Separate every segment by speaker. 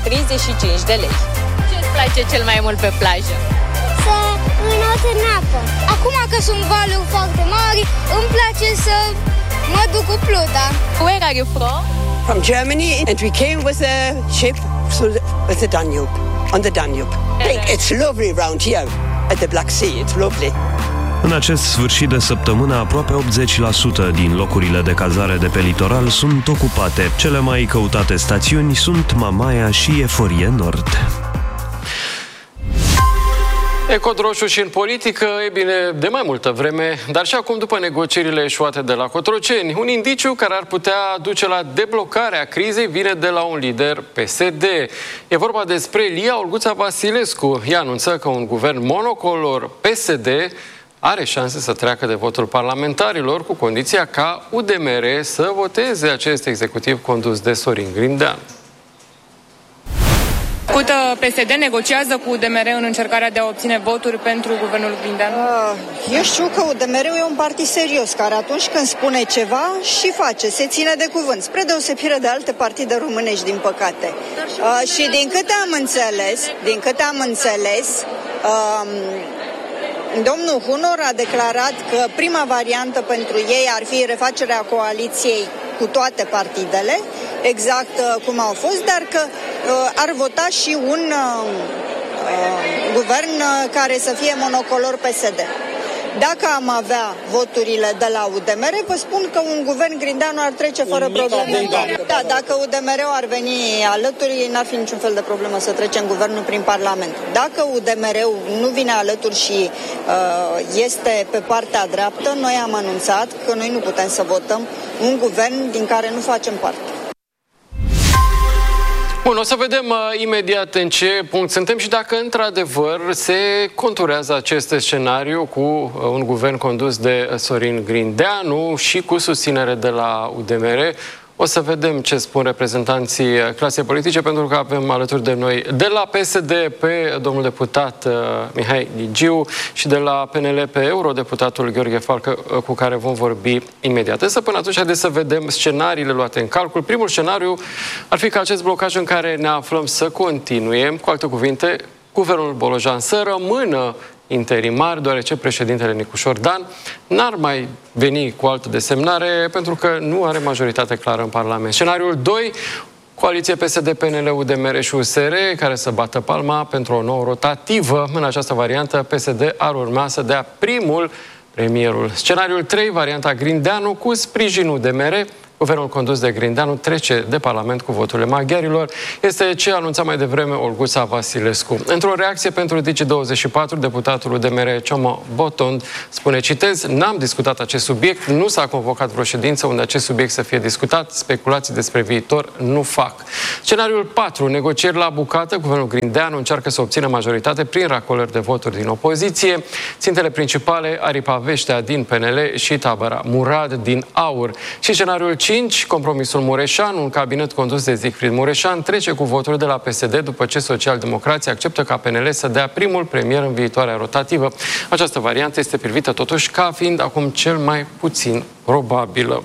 Speaker 1: 35 de lei. Ce îți place cel mai mult pe plajă?
Speaker 2: Să înot în apă. Acum că sunt valuri foarte mari, îmi place să mă duc cu pluta.
Speaker 1: Where are you from?
Speaker 3: From Germany, and we came with a ship with the Danube, on the Danube. It's lovely around here at the Black Sea. It's lovely.
Speaker 4: În acest sfârșit de săptămână, aproape 80% din locurile de cazare de pe litoral sunt ocupate. Cele mai căutate stațiuni sunt Mamaia și Eforie Nord.
Speaker 5: Ecod roșu și în politică, e bine, de mai multă vreme, dar și acum după negocierile eșuate de la Cotroceni. Un indiciu care ar putea duce la deblocarea crizei vine de la un lider PSD. E vorba despre Lia Olguța Vasilescu. Ea anunță că un guvern monocolor PSD are șanse să treacă de votul parlamentarilor, cu condiția ca UDMR să voteze acest executiv condus de Sorin Grindeanu.
Speaker 6: PSD negociază cu UDMR în încercarea de a obține voturi pentru guvernul Grindeanu?
Speaker 7: Eu știu că UDMR-ul e un partid serios, care atunci când spune ceva și face, se ține de cuvânt, spre deosebire de alte partide românești, din păcate. Și din câte am înțeles, domnul Hunor a declarat că prima variantă pentru ei ar fi refacerea coaliției cu toate partidele, exact cum au fost, dar că ar vota și un guvern care să fie monocolor PSD. Dacă am avea voturile de la UDMR, vă spun că un guvern Grindeanu ar trece fără probleme. Da, dacă UDMR-ul ar veni alături, n-ar fi niciun fel de problemă să trecem guvernul prin Parlament. Dacă UDMR-ul nu vine alături și este pe partea dreaptă, noi am anunțat că noi nu putem să votăm un guvern din care nu facem parte.
Speaker 5: Bun, o să vedem imediat în ce punct suntem și dacă într-adevăr se conturează acest scenariu cu un guvern condus de Sorin Grindeanu și cu susținere de la UDMR. O să vedem ce spun reprezentanții clasei politice, pentru că avem alături de noi de la PSD pe domnul deputat Mihai Gigiu și de la PNL pe eurodeputatul Gheorghe Falcă, cu care vom vorbi imediat. Însă până atunci, haideți să vedem scenariile luate în calcul. Primul scenariu ar fi ca acest blocaj în care ne aflăm să continue, cu alte cuvinte, guvernul Bolojan să rămână interimar, deoarece președintele Nicușor Dan n-ar mai veni cu altă desemnare pentru că nu are majoritate clară în Parlament. Scenariul 2, coaliție PSD, PNL, UDMR și USR, care să bată palma pentru o nouă rotativă. În această variantă, PSD ar urma să dea primul premierul. Scenariul 3, varianta Grindeanu cu sprijinul UDMR. Guvernul condus de Grindeanu trece de Parlament cu voturile maghiarilor. Este ce anunța mai devreme Olguța Vasilescu. Într-o reacție pentru Digi24, deputatul UDMR Ciomo Botond spune, citez, n-am discutat acest subiect, nu s-a convocat vreo ședință unde acest subiect să fie discutat, speculații despre viitor nu fac. Scenariul 4, negocieri la bucată, guvernul Grindeanu încearcă să obțină majoritate prin racolări de voturi din opoziție. Țintele principale, Aripa Veștea din PNL și tabăra Murad din AUR. Și scenariul 5, compromisul Mureșan, un cabinet condus de Siegfried Mureșan, trece cu votul de la PSD după ce socialdemocrații acceptă ca PNL să dea primul premier în viitoarea rotativă. Această variantă este privită totuși ca fiind acum cel mai puțin probabilă.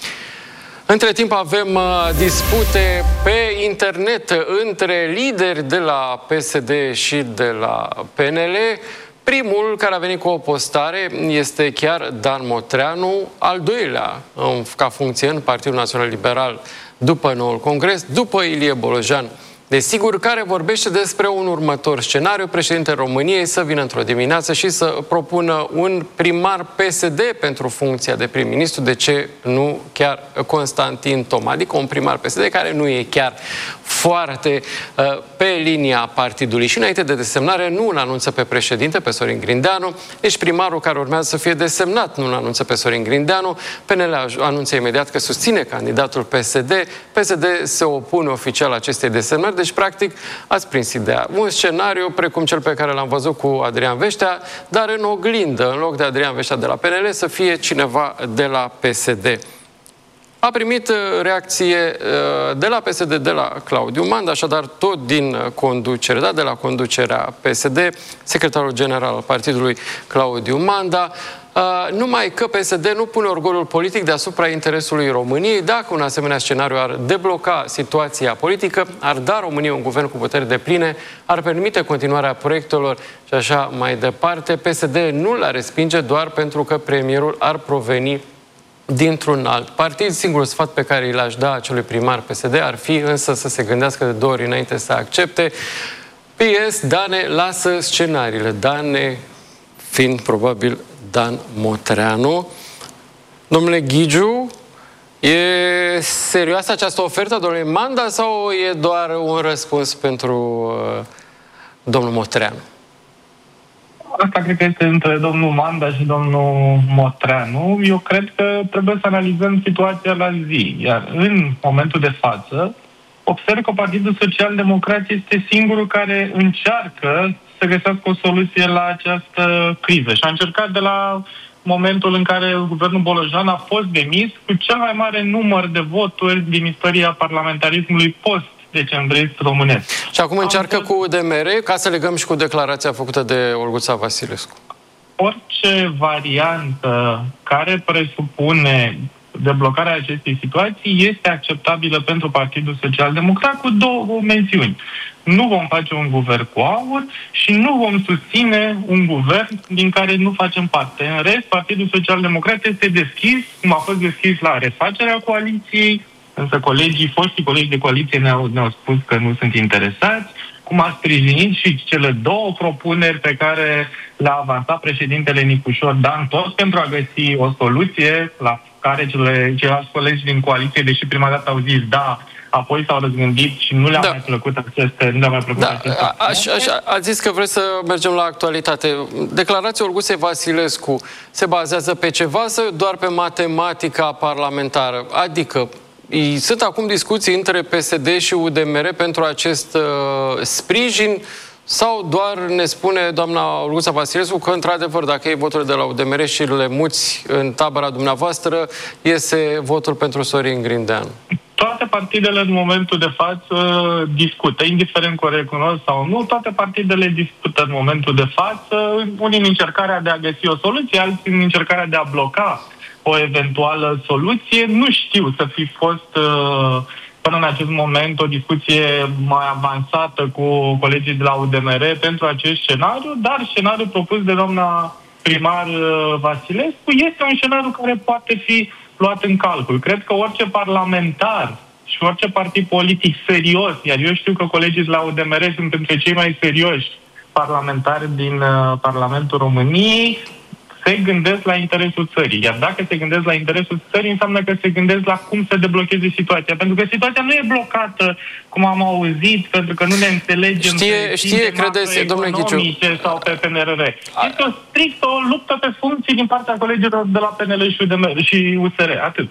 Speaker 5: Între timp avem dispute pe internet între lideri de la PSD și de la PNL. Primul care a venit cu o postare este chiar Dan Motreanu, al doilea ca funcție în Partidul Național Liberal după noul congres, după Ilie Bolojan. Desigur, care vorbește despre un următor scenariu, președintele României să vină într-o dimineață și să propună un primar PSD pentru funcția de prim-ministru, de ce nu chiar Constantin Toma, adică un primar PSD care nu e chiar foarte pe linia partidului. Și înainte de desemnare nu îl anunță pe președinte, pe Sorin Grindeanu, deci primarul care urmează să fie desemnat nu îl anunță pe Sorin Grindeanu, PNL anunță imediat că susține candidatul PSD, PSD se opune oficial acestei desemnări. Deci, practic, ați prins ideea. Un scenariu precum cel pe care l-am văzut cu Adrian Veștea, dar în oglindă, în loc de Adrian Veștea de la PNL, să fie cineva de la PSD. A primit reacție de la PSD, de la Claudiu Manda, așadar tot din conducere, da, de la conducerea PSD, secretarul general al partidului Claudiu Manda. numai că PSD nu pune orgolul politic deasupra interesului României. Dacă un asemenea scenariu ar debloca situația politică, ar da României un guvern cu puteri depline, ar permite continuarea proiectelor și așa mai departe. PSD nu l-ar respinge doar pentru că premierul ar proveni dintr-un alt partid. Singurul sfat pe care l-aș da acelui primar PSD ar fi însă să se gândească de 2 ori înainte să accepte. PS, Dane lasă scenariile. Dane fiind probabil Dan Motreanu. Domnule Ghigiu, e serioasă această ofertă, domnule Manda, sau e doar un răspuns pentru domnul Motreanu?
Speaker 8: Asta cred că este între domnul Manda și domnul Motreanu. Eu cred că trebuie să analizăm situația la zi. Iar în momentul de față, observ că Partidul Social-Democrat este singurul care încearcă să găsească o soluție la această criză. Și a încercat de la momentul în care guvernul Bolojan a fost demis cu cel mai mare număr de voturi din istoria parlamentarismului post-decembrist românesc.
Speaker 5: Și acum încearcă cu UDMR, ca să legăm și cu declarația făcută de Olguța Vasilescu.
Speaker 8: Orice variantă care presupune deblocarea acestei situații este acceptabilă pentru Partidul Social-Democrat cu 2 mențiuni. Nu vom face un guvern cu aur și nu vom susține un guvern din care nu facem parte. În rest, Partidul Social-Democrat este deschis, cum a fost deschis la refacerea coaliției, însă foștii colegi de coaliție ne-au spus că nu sunt interesați, cum a sprijinit și cele 2 propuneri pe care le-a avansat președintele Nicușor Dan, tot pentru a găsi o soluție la care ceilalți colegi din coaliție, deși prima dată au zis da, apoi s-au răzgândit și nu le-a mai plăcut aceste...
Speaker 5: Ați zis că vreți să mergem la actualitate. Declarația Olguței Vasilescu se bazează pe ceva sau doar pe matematica parlamentară? Adică sunt acum discuții între PSD și UDMR pentru acest sprijin sau doar ne spune doamna Olguța Vasilescu că, într-adevăr, dacă iei voturile de la UDMR și le muți în tabăra dumneavoastră, iese votul pentru Sorin Grindeanu?
Speaker 8: Toate partidele în momentul de față discută, indiferent că o recunosc sau nu, toate partidele discută în momentul de față, unii în încercarea de a găsi o soluție, alții în încercarea de a bloca o eventuală soluție. Nu știu să fi fost până în acest moment o discuție mai avansată cu colegii de la UDMR pentru acest scenariu, dar scenariul propus de doamna primar Vasilescu este un scenariu care poate fi luat în calcul. Cred că orice parlamentar și orice partid politic serios, iar eu știu că colegii de la UDMR sunt între cei mai serioși parlamentari din Parlamentul României, se gândesc la interesul țării. Iar dacă se gândesc la interesul țării, înseamnă că se gândesc la cum să deblocheze situația. Pentru că situația nu e blocată, cum am auzit, pentru că nu ne înțelegem
Speaker 5: credeți, domnule Ghiciu,
Speaker 8: sau pe PNRR. Este strict o luptă pe funcții din partea colegilor de la PNL și UDMR și USR. Atât.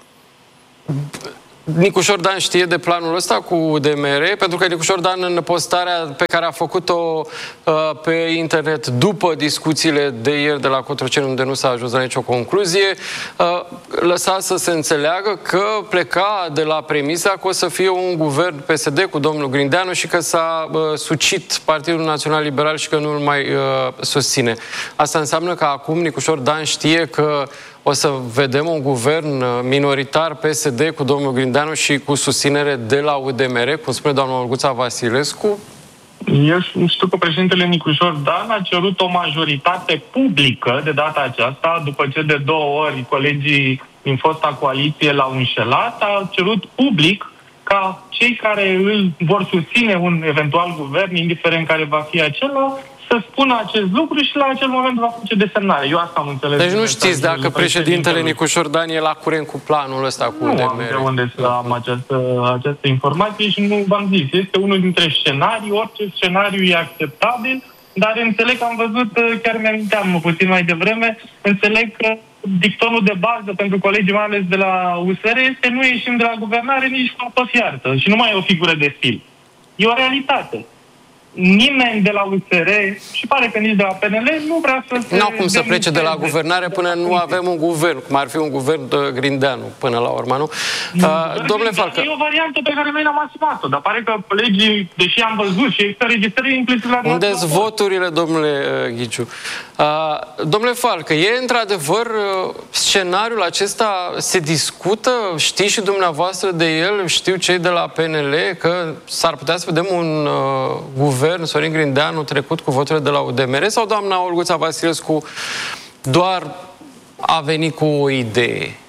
Speaker 5: Nicușor Dan știe de planul ăsta cu UDMR, pentru că Nicușor Dan, în postarea pe care a făcut-o pe internet după discuțiile de ieri de la Cotroceni, unde nu s-a ajuns la nicio concluzie, lăsa să se înțeleagă că pleca de la premisa că o să fie un guvern PSD cu domnul Grindeanu și că s-a sucit Partidul Național Liberal și că nu îl mai susține. Asta înseamnă că acum Nicușor Dan știe că o să vedem un guvern minoritar PSD cu domnul Grindeanu și cu susținere de la UDMR, cum spune doamna Olguța Vasilescu?
Speaker 8: Eu știu că președintele Nicușor Dan a cerut o majoritate publică de data aceasta, după ce de 2 ori colegii din fosta coaliție l-au înșelat, a cerut public ca cei care îl vor susține un eventual guvern, indiferent care va fi acela, să spună acest lucru și la acel moment va face desemnare. Eu asta am înțeles.
Speaker 5: Deci nu știți dacă președintele Nicușor Dan e la curent cu planul ăsta cu UDMR?
Speaker 8: Nu am de unde să am această informație și nu v-am zis. Este unul dintre scenarii, orice scenariu e acceptabil, dar înțeleg că am văzut, chiar mi-aminteam puțin mai devreme, înțeleg că dictonul de bază pentru colegii, mai ales de la USR, este nu ieșim de la guvernare nici cu apă fiartă și nu mai e o figură de stil. E o realitate. Nimeni de la USR și pare că nici de la PNL nu vrea să...
Speaker 5: Nu au cum să plece de la guvernare până nu avem un guvern, cum ar fi un guvern de Grindeanu, până la urmă, nu? Domnule Falcă...
Speaker 8: E o variantă pe care noi n-am asumat-o, dar pare că colegii, deși am văzut și există registrări inclusiv la...
Speaker 5: Unde-s voturile, domnule Ghiciu? Domnule Falcă, e într-adevăr scenariul acesta, se discută, știți și dumneavoastră de el, știu cei de la PNL, că s-ar putea să vedem un guvern, Sorin Grindeanu, trecut cu voturile de la UDMR, sau doamna Olguța Vasilescu doar a venit cu o idee?